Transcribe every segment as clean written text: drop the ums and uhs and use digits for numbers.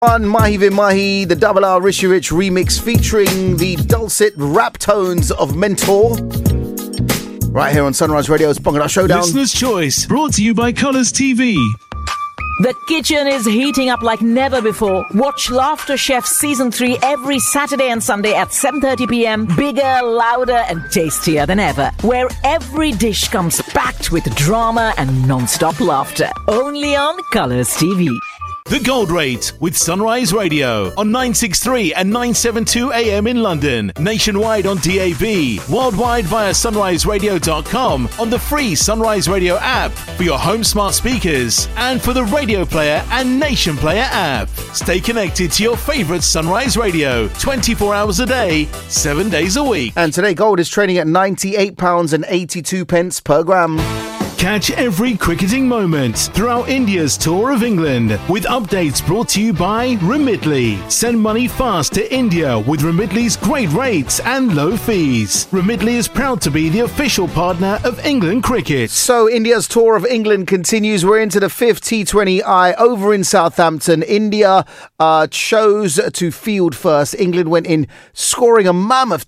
On Mahi Ve Mahi, the Double R Rishi Rich remix featuring the dulcet rap tones of Mentor. Right here on Sunrise Radio's Bhangra Showdown. Listener's Choice, brought to you by Colours TV. The kitchen is heating up like never before. Watch Laughter Chef Season 3 every Saturday and Sunday at 7:30 p.m. Bigger, louder and tastier than ever. Where every dish comes packed with drama and non-stop laughter. Only on Colours TV. The Gold Rate with Sunrise Radio on 963 and 972 AM in London, nationwide on DAB, worldwide via sunriseradio.com, on the free Sunrise Radio app for your home smart speakers and for the Radio Player and Nation Player app. Stay connected to your favourite Sunrise Radio 24 hours a day, 7 days a week. And today gold is trading at £98.82 per gram. Catch every cricketing moment throughout India's tour of England with updates brought to you by Remitly. Send money fast to India with Remitly's great rates and low fees. Remitly is proud to be the official partner of England cricket. So India's tour of England continues. We're into the 5th T20I over in Southampton. India chose to field first. England went in scoring a mammoth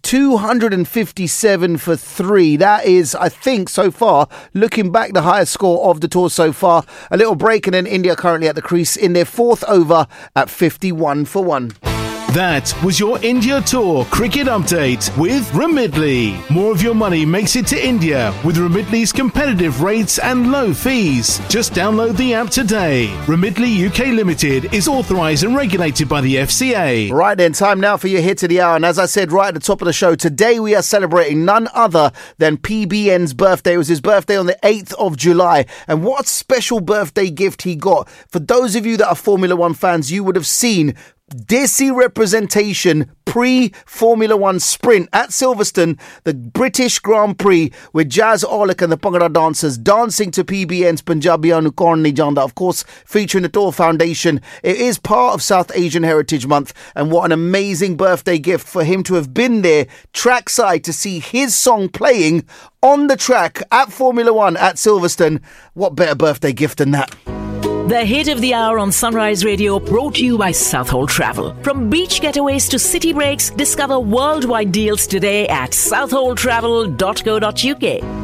257 for 3. That is, I think, so far, looking back, the highest score of the tour so far. A little break and then India currently at the crease in their 4th over at 51 for 1. That was your India Tour cricket update with Remitly. More of your money makes it to India with Remitly's competitive rates and low fees. Just download the app today. Remitly UK Limited is authorised and regulated by the FCA. Right then, time now for your hit of the hour. And as I said right at the top of the show, today we are celebrating none other than PBN's birthday. It was his birthday on the 8th of July. And what a special birthday gift he got. For those of you that are Formula One fans, you would have seen Desi representation pre-Formula One sprint at Silverstone, the British Grand Prix, with Jazz Orlick and the Bhangra dancers dancing to PBN's Punjabiyan Korn Nahi Janda, of course featuring the Tor Foundation. It is part of South Asian Heritage Month, and what an amazing birthday gift for him to have been there trackside to see his song playing on the track at Formula One at Silverstone. What better birthday gift than that? The hit of the hour on Sunrise Radio, brought to you by Southhold Travel. From beach getaways to city breaks, discover worldwide deals today at southholdtravel.co.uk.